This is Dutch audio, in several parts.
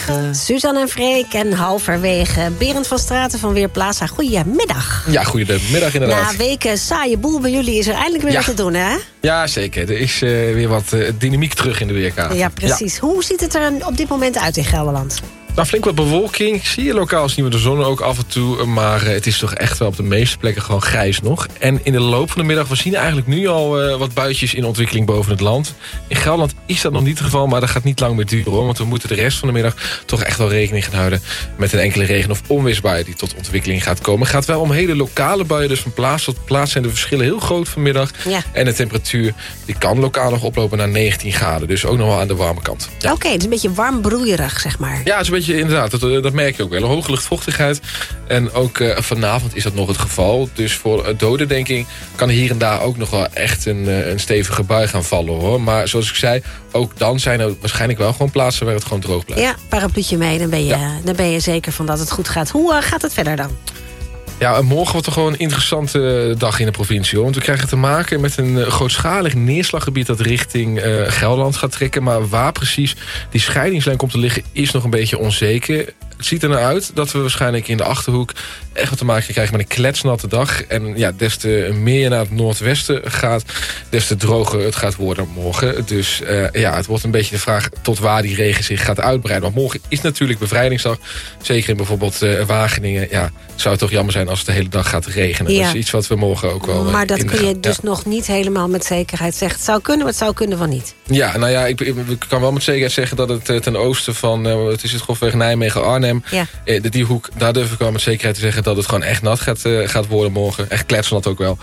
Goedemiddag. Suzanne en Freek en halverwege Berend van Straten van Weerplaza. Goedemiddag. Ja, goedemiddag inderdaad. Na weken saaie boel bij jullie is er eindelijk weer wat te doen, hè? Ja, zeker. Er is weer wat dynamiek terug in de weerkaart. Ja, precies. Ja. Hoe ziet het er op dit moment uit in Gelderland? Nou, flink wat bewolking. Zie je lokaal zien we de zon ook af en toe. Maar het is toch echt wel op de meeste plekken gewoon grijs nog. En in de loop van de middag, we zien eigenlijk nu al wat buitjes in ontwikkeling boven het land. In Gelderland is dat nog niet het geval, maar dat gaat niet lang meer duren, hoor. Want we moeten de rest van de middag toch echt wel rekening gaan houden met een enkele regen- of onweersbui die tot ontwikkeling gaat komen. Het gaat wel om hele lokale buien, dus van plaats tot plaats zijn de verschillen heel groot vanmiddag. Ja. En de temperatuur die kan lokaal nog oplopen naar 19 graden. Dus ook nog wel aan de warme kant. Ja. Oké, het is een beetje warm broeierig, zeg maar. Ja, het is een beetje, inderdaad, dat merk je ook wel. Een hoge luchtvochtigheid. En ook vanavond is dat nog het geval. Dus voor dodendenking kan hier en daar ook nog wel echt een stevige bui gaan vallen, hoor. Maar zoals ik zei, ook dan zijn er waarschijnlijk wel gewoon plaatsen waar het gewoon droog blijft. Ja, parapluutje mee, dan ben je zeker van dat het goed gaat. Hoe gaat het verder dan? Ja, morgen wordt er gewoon een interessante dag in de provincie, hoor. Want we krijgen te maken met een grootschalig neerslaggebied dat richting Gelderland gaat trekken. Maar waar precies die scheidingslijn komt te liggen is nog een beetje onzeker. Het ziet er naar uit dat we waarschijnlijk in de Achterhoek echt wat te maken krijgen met een kletsnatte dag. En ja, des te meer je naar het noordwesten gaat, des te droger het gaat worden morgen. Dus ja, het wordt een beetje de vraag tot waar die regen zich gaat uitbreiden. Want morgen is natuurlijk bevrijdingsdag. Zeker in bijvoorbeeld Wageningen. Ja, het zou toch jammer zijn als het de hele dag gaat regenen. Ja. Dat is iets wat we morgen ook wel maar dat kun je dus nog niet helemaal met zekerheid zeggen. Het zou kunnen, maar het zou kunnen van niet. Ja, nou ja, ik kan wel met zekerheid zeggen dat het ten oosten van, het is het grofweg Nijmegen-Arnhem. Ja. Die hoek, daar durf ik wel met zekerheid te zeggen dat het gewoon echt nat gaat worden morgen. Echt kletsnat ook wel.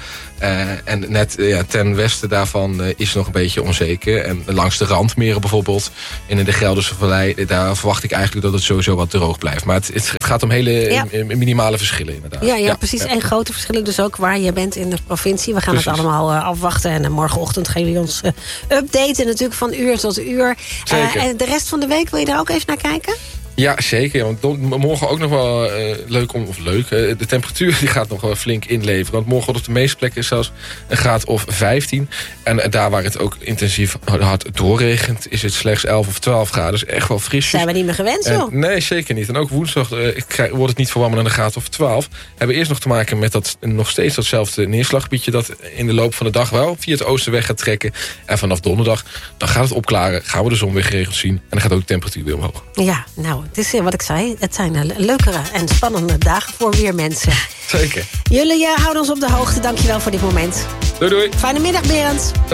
En net ten westen daarvan is nog een beetje onzeker. En langs de randmeren bijvoorbeeld, in de Gelderse Vallei, daar verwacht ik eigenlijk dat het sowieso wat droog blijft. Maar het gaat om hele minimale verschillen inderdaad. Ja, precies. En grote verschillen dus ook waar je bent in de provincie. We gaan het allemaal afwachten. En morgenochtend gaan we ons updaten natuurlijk van uur tot uur. En de rest van de week, wil je daar ook even naar kijken? Ja, zeker. Want morgen ook nog wel leuk. De temperatuur die gaat nog wel flink inleveren. Want morgen wordt op de meeste plekken zelfs een graad of 15. En daar waar het ook intensief hard doorregent, is het slechts 11 of 12 graden. Dus echt wel frisjes. Zijn we niet meer gewend, joh? Nee, zeker niet. En ook woensdag wordt het niet verwarmen naar een graad of 12. We hebben eerst nog te maken met dat nog steeds datzelfde neerslaggebiedje dat in de loop van de dag wel via het oosten weg gaat trekken. En vanaf donderdag, dan gaat het opklaren. Gaan we de zon weer geregeld zien. En dan gaat ook de temperatuur weer omhoog. Ja, nou, het is wat ik zei. Het zijn leukere en spannende dagen voor weer mensen. Zeker. Jullie houden ons op de hoogte. Dankjewel voor dit moment. Doei doei. Fijne middag, Berend.